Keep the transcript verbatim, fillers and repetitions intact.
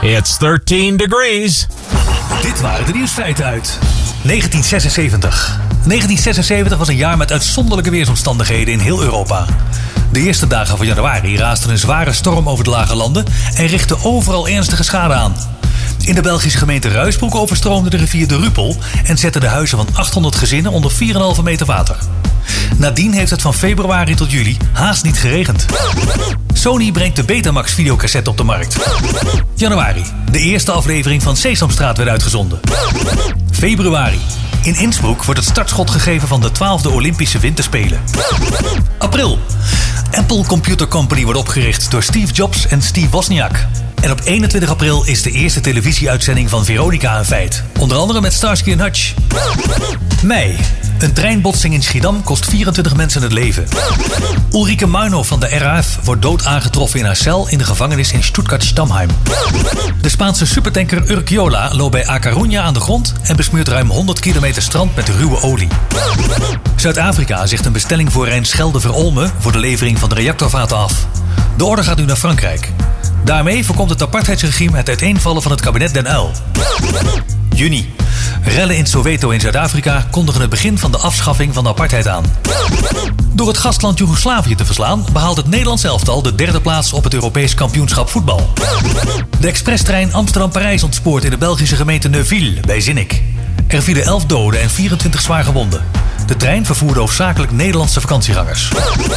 It's thirteen degrees. Dit waren de nieuwsfeiten uit negentien zesenzeventig. negentien zesenzeventig was een jaar met uitzonderlijke weersomstandigheden in heel Europa. De eerste dagen van januari raasde een zware storm over de lage landen en richtte overal ernstige schade aan. In de Belgische gemeente Ruisbroek overstroomde de rivier de Rupel en zette de huizen van achthonderd gezinnen onder vier komma vijf meter water. Nadien heeft het van februari tot juli haast niet geregend. Sony brengt de Betamax videocassette op de markt. Januari. De eerste aflevering van Sesamstraat werd uitgezonden. Februari. In Innsbruck wordt het startschot gegeven van de twaalfde Olympische Winterspelen. April. Apple Computer Company wordt opgericht door Steve Jobs en Steve Wozniak. En op eenentwintig april is de eerste televisieuitzending van Veronica een feit. Onder andere met Starsky en Hutch. Mei. Een treinbotsing in Schiedam kost vierentwintig mensen het leven. Ulrike Meinhof van de R A F wordt dood aangetroffen in haar cel in de gevangenis in Stuttgart-Stammheim. De Spaanse supertanker Urquiola loopt bij A Coruña aan de grond en besmeurt ruim honderd kilometer strand met ruwe olie. Zuid-Afrika zegt een bestelling voor Rijnschelde-Verolmen voor de levering van de reactorvaten af. De order gaat nu naar Frankrijk. Daarmee voorkomt het apartheidsregime het uiteenvallen van het kabinet Den Uyl. Juni. Rellen in Soweto in Zuid-Afrika kondigen het begin van de afschaffing van de apartheid aan. Door het gastland Joegoslavië te verslaan behaalt het Nederlands elftal de derde plaats op het Europees kampioenschap voetbal. De expresstrein Amsterdam-Parijs ontspoort in de Belgische gemeente Neuville bij Zinnik. Er vielen elf doden en vierentwintig zwaar gewonden. De trein vervoerde hoofdzakelijk Nederlandse vakantiegangers.